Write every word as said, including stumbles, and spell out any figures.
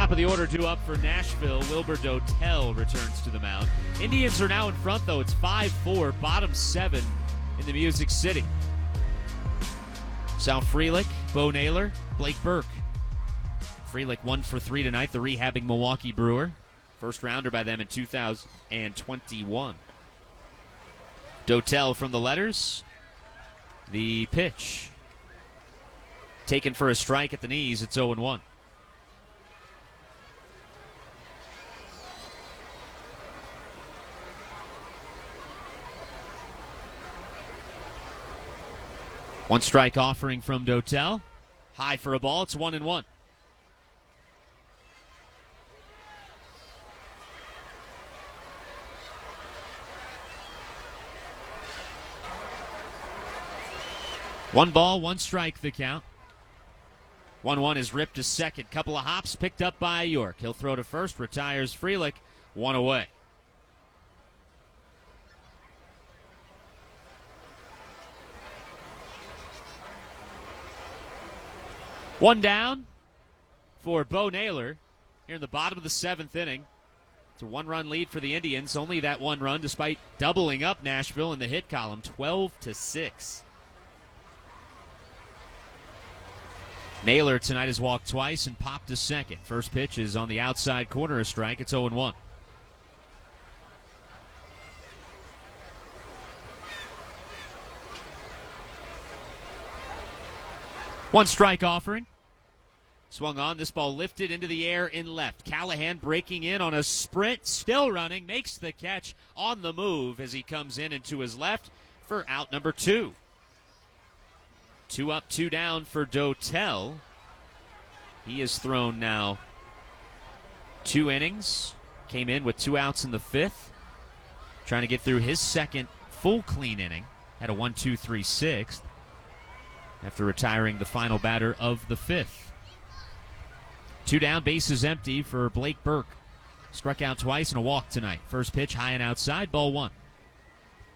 Top of the order due up for Nashville. Wilber Dotel returns to the mound. Indians are now in front, though. It's five four, bottom seven in the Music City. Sal Frelick, Bo Naylor, Blake Burke. Frelick one for three tonight, the rehabbing Milwaukee Brewer. First rounder by them in two thousand twenty-one. Dotel from the letters. The pitch. Taken for a strike at the knees. It's oh one. One strike offering from Dotel. High for a ball. It's one and one. One ball, one strike, the count. one one is ripped to second. Couple of hops picked up by York. He'll throw to first, retires Frelick, one away. One down for Bo Naylor here in the bottom of the seventh inning. It's a one-run lead for the Indians. Only that one run despite doubling up Nashville in the hit column, twelve to six. Naylor tonight has walked twice and popped a second. First pitch is on the outside corner, a strike. It's oh one. One strike offering. Swung on. This ball lifted into the air in left. Callahan breaking in on a sprint. Still running. Makes the catch on the move as he comes in and to his left for out number two. Two up, two down for Dotel. He has thrown now two innings. Came in with two outs in the fifth. Trying to get through his second full clean inning. Had a one two three sixth after retiring the final batter of the fifth. Two down, bases empty for Blake Burke. Struck out twice and a walk tonight. First pitch high and outside, ball one.